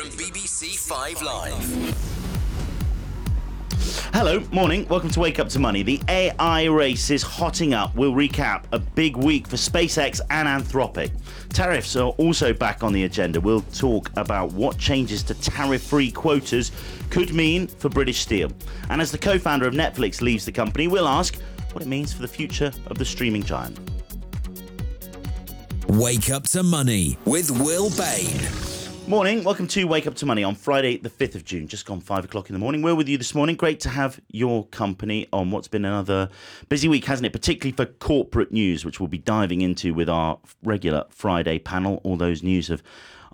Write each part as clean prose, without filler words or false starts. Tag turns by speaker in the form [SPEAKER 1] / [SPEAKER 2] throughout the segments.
[SPEAKER 1] from BBC 5 Live.
[SPEAKER 2] Hello, morning. Welcome to Wake Up to Money. The AI race is hotting up. We'll recap a big week for SpaceX and Anthropic. Tariffs are also back on the agenda. We'll talk about what changes to tariff-free quotas could mean for British Steel. And as the co-founder of Netflix leaves the company, we'll ask what it means for the future of the streaming giant.
[SPEAKER 1] Wake Up to Money with Will Bain.
[SPEAKER 2] Morning, welcome to Wake Up to Money on Friday the 5th of June, just gone 5 o'clock in the morning. We're with you this morning. Great to have your company on what's been another busy week, hasn't it? Particularly for corporate news, which we'll be diving into with our regular Friday panel. All those news of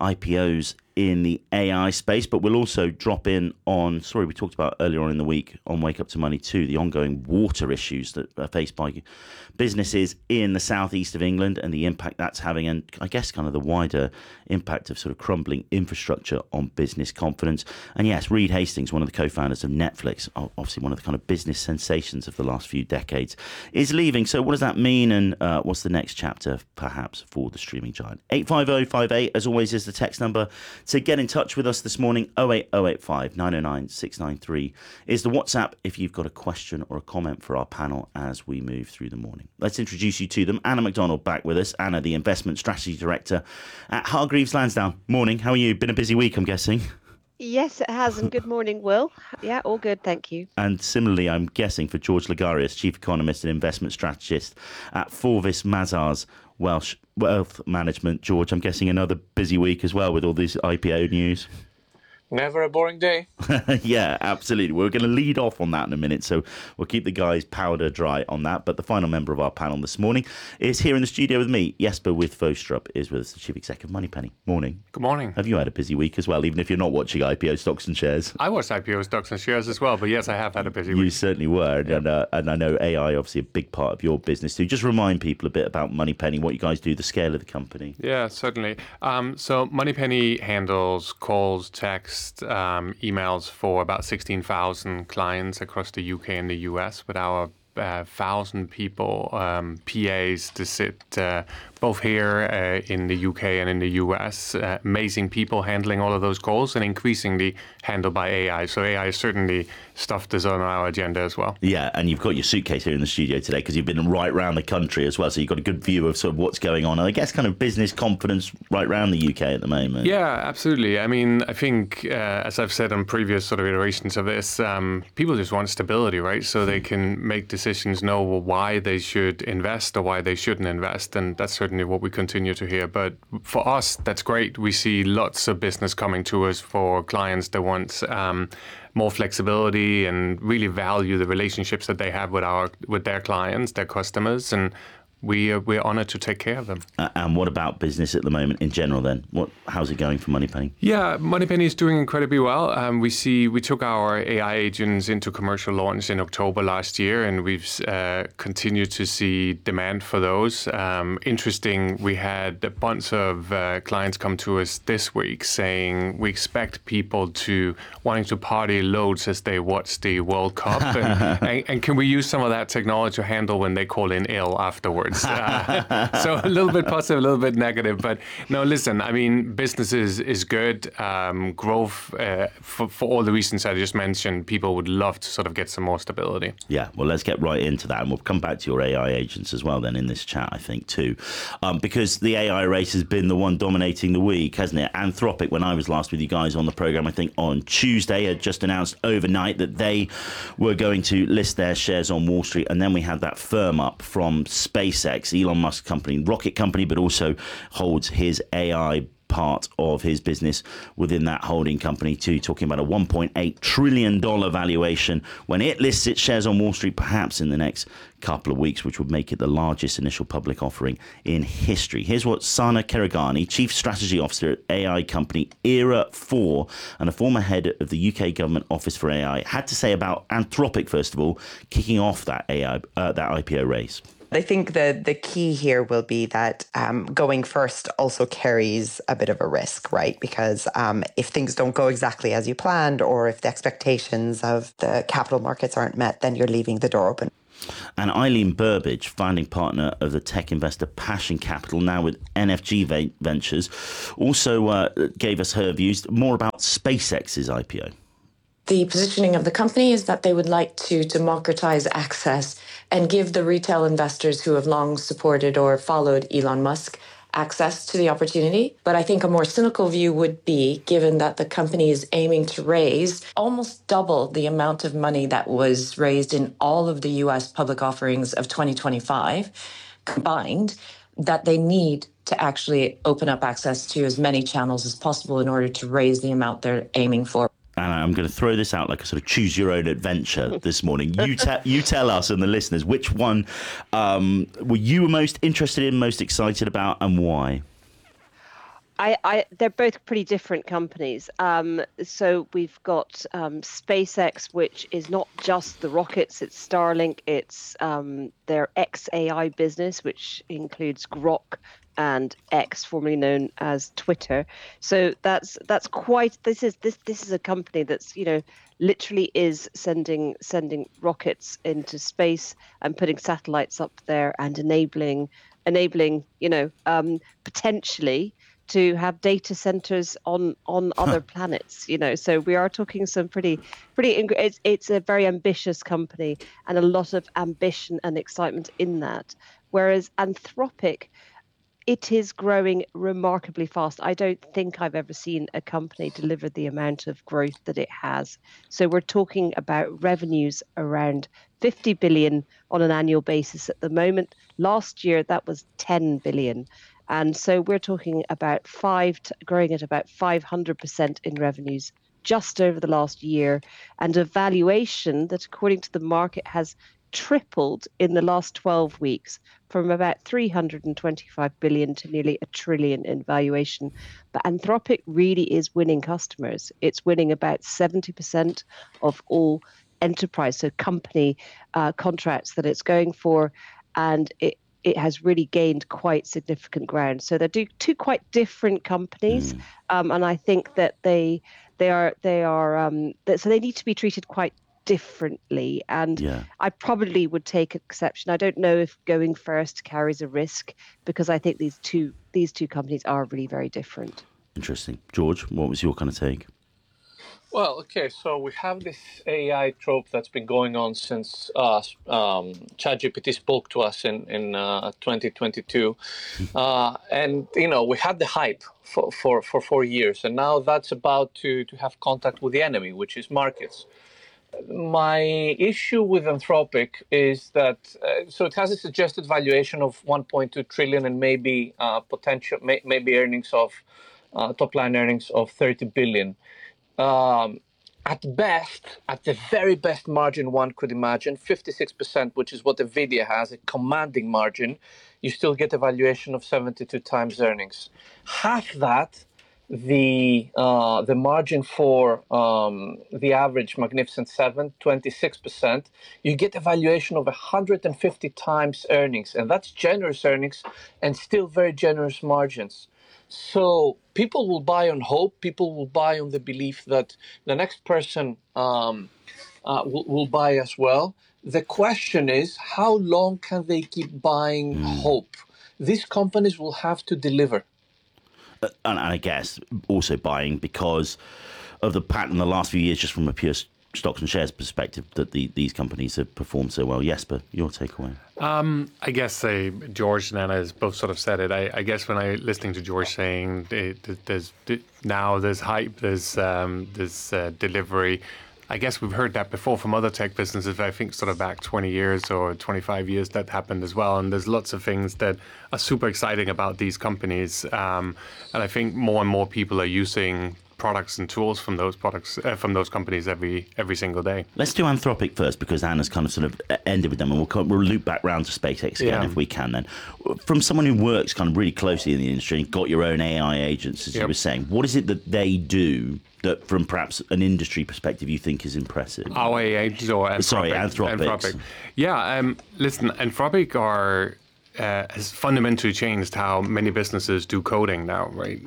[SPEAKER 2] IPOs in the AI space, but we'll also drop in on, we talked about earlier on in the week on Wake Up to Money too, the ongoing water issues that are faced by businesses in the southeast of England and the impact that's having, and I guess kind of the wider impact of sort of crumbling infrastructure on business confidence. And yes, Reed Hastings, one of the co-founders of Netflix, obviously one of the kind of business sensations of the last few decades, is leaving. So what does that mean, and what's the next chapter perhaps for the streaming giant? 85058 as always is the text number to get in touch with us this morning. 08085 909 693 is the WhatsApp if you've got a question or a comment for our panel as we move through the morning. Let's introduce you to them. Anna McDonald back with us. Anna, the Investment Strategy Director at Hargreaves Lansdown. Morning, how are you? Been a busy week, I'm guessing.
[SPEAKER 3] Yes, it has. And good morning, Will. Yeah, all good, thank you.
[SPEAKER 2] And similarly, I'm guessing for George Ligarius, Chief Economist and Investment Strategist at Forvis Mazars Wealth Management. George, I'm guessing another busy week as well with all this IPO news.
[SPEAKER 4] Never a boring day.
[SPEAKER 2] Yeah, absolutely. We're going to lead off on that in a minute, so we'll keep the guys powder dry on that. But the final member of our panel this morning is here in the studio with me. Jesper With-Fostrup is with us, the Chief Exec of Moneypenny. Morning.
[SPEAKER 5] Good morning.
[SPEAKER 2] Have you had a busy week as well, even if you're not watching IPO stocks and shares?
[SPEAKER 5] I watched IPO stocks and shares as well, but yes, I have had a busy week.
[SPEAKER 2] You certainly were, yeah. And I know AI obviously a big part of your business too. Just remind people a bit about Moneypenny, what you guys do, the scale of the company.
[SPEAKER 5] Yeah, certainly. So Moneypenny handles calls, text, emails for about 16,000 clients across the UK and the US with our 1,000 people, PAs to sit both here in the UK and in the US. Amazing people handling all of those calls and increasingly handled by AI. So AI is certainly stuff that's on our agenda as well.
[SPEAKER 2] Yeah, and you've got your suitcase here in the studio today because you've been right around the country as well. So you've got a good view of sort of what's going on. And I guess kind of business confidence right around the UK at the moment.
[SPEAKER 5] Yeah, absolutely. I mean, I think, as I've said on previous sort of iterations of this, people just want stability, right? So they can make decisions, know why they should invest or why they shouldn't invest. And that's certainly what we continue to hear. But for us, that's great. We see lots of business coming to us for clients that want more flexibility and really value the relationships that they have with their clients, their customers, and we're honoured to take care of them.
[SPEAKER 2] And what about business at the moment in general then? How's it going for Moneypenny?
[SPEAKER 5] Yeah, Moneypenny is doing incredibly well. We took our AI agents into commercial launch in October last year, and we've continued to see demand for those. Interesting, we had a bunch of clients come to us this week saying we expect people to wanting to party loads as they watch the World Cup, and can we use some of that technology to handle when they call in ill afterwards? So a little bit positive, a little bit negative. But no, listen, I mean, business is good. Growth, for all the reasons I just mentioned, people would love to sort of get some more stability.
[SPEAKER 2] Yeah, well, let's get right into that. And we'll come back to your AI agents as well then in this chat, I think, too. Because the AI race has been the one dominating the week, hasn't it? Anthropic, when I was last with you guys on the programme, I think on Tuesday, had just announced overnight that they were going to list their shares on Wall Street. And then we had that firm up from SpaceX, Elon Musk company, rocket company, but also holds his AI part of his business within that holding company too, talking about a $1.8 trillion valuation when it lists its shares on Wall Street, perhaps in the next couple of weeks, which would make it the largest initial public offering in history. Here's what Sana Keragani, Chief Strategy Officer at AI company Era4 and a former head of the UK Government Office for AI, had to say about Anthropic, first of all, kicking off that IPO race.
[SPEAKER 6] I think the key here will be that going first also carries a bit of a risk, right? Because if things don't go exactly as you planned, or if the expectations of the capital markets aren't met, then you're leaving the door open.
[SPEAKER 2] And Eileen Burbidge, founding partner of the tech investor Passion Capital, now with NFG Ventures, also gave us her views more about SpaceX's IPO.
[SPEAKER 7] The positioning of the company is that they would like to democratize access and give the retail investors who have long supported or followed Elon Musk access to the opportunity. But I think a more cynical view would be, given that the company is aiming to raise almost double the amount of money that was raised in all of the US public offerings of 2025 combined, that they need to actually open up access to as many channels as possible in order to raise the amount they're aiming for.
[SPEAKER 2] And I'm going to throw this out like a sort of choose your own adventure this morning. You tell us and the listeners, which one were you most interested in, most excited about, and why?
[SPEAKER 3] They're both pretty different companies. So we've got SpaceX, which is not just the rockets, it's Starlink, it's their XAI business, which includes Grok and X, formerly known as Twitter. So that's quite. This is a company that's literally is sending rockets into space and putting satellites up there and enabling potentially to have data centers on other planets. So we are talking some pretty. It's a very ambitious company and a lot of ambition and excitement in that. Whereas Anthropic, it is growing remarkably fast. I don't think I've ever seen a company deliver the amount of growth that it has. So we're talking about revenues around 50 billion on an annual basis at the moment. Last year, that was 10 billion. And so we're talking about growing at about 500% in revenues just over the last year, and a valuation that, according to the market, has tripled in the last 12 weeks from about 325 billion to nearly $1 trillion in valuation. But Anthropic really is winning customers. It's winning about 70% of all enterprise, so company contracts that it's going for, and it has really gained quite significant ground. So they're two quite different companies, and I think that they are so they need to be treated quite differently. And I probably would take exception. I don't know if going first carries a risk, because I think these two companies are really very different. Interesting.
[SPEAKER 2] George, what was your kind of take?
[SPEAKER 4] Well, okay, so we have this AI trope that's been going on since ChatGPT spoke to us in 2022. And, we had the hype for 4 years, and now that's about to have contact with the enemy, which is markets. My issue with Anthropic is that, so it has a suggested valuation of 1.2 trillion and maybe potential, maybe earnings of, top line earnings of 30 billion. At the very best margin one could imagine, 56%, which is what NVIDIA has, a commanding margin, you still get a valuation of 72 times earnings. Half that, the margin for the average Magnificent Seven, 26%, you get a valuation of 150 times earnings. And that's generous earnings and still very generous margins. So people will buy on hope. People will buy on the belief that the next person will buy as well. The question is, how long can they keep buying hope? These companies will have to deliver.
[SPEAKER 2] And I guess also buying because of the pattern the last few years, just from a pure stocks and shares perspective, that these companies have performed so well. Jesper, your takeaway?
[SPEAKER 5] I guess George and Anna has both sort of said it. I guess when I listening to George saying there's hype, there's delivery. I guess we've heard that before from other tech businesses. I think sort of back 20 years or 25 years that happened as well. And there's lots of things that are super exciting about these companies. And I think more and more people are using products and tools from those companies every single day.
[SPEAKER 2] Let's do Anthropic first, because Anna's kind of sort of ended with them, and we'll loop back round to SpaceX again if we can. Then, from someone who works kind of really closely in the industry and got your own AI agents, as you were saying, what is it that they do that, from perhaps an industry perspective, you think is impressive?
[SPEAKER 5] Our AI agents or Anthropic?
[SPEAKER 2] Sorry, Anthropic.
[SPEAKER 5] Yeah, listen, Anthropic are has fundamentally changed how many businesses do coding now, right?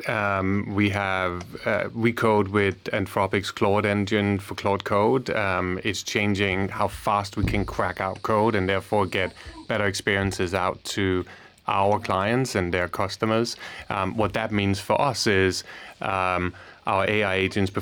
[SPEAKER 5] We code with Anthropic's Claude engine for Claude Code. It's changing how fast we can crack out code and therefore get better experiences out to our clients and their customers. What that means for us is our AI agents